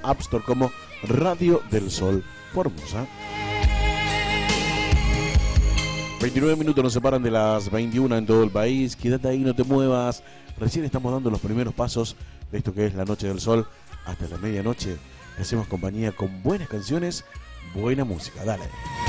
App Store como Radio del Sol Formosa. 29 minutos nos separan de las 21 en todo el país. Quédate ahí, no te muevas. Recién estamos dando los primeros pasos de esto que es la Noche del Sol. Hasta la medianoche hacemos compañía con buenas canciones, buena música. Dale.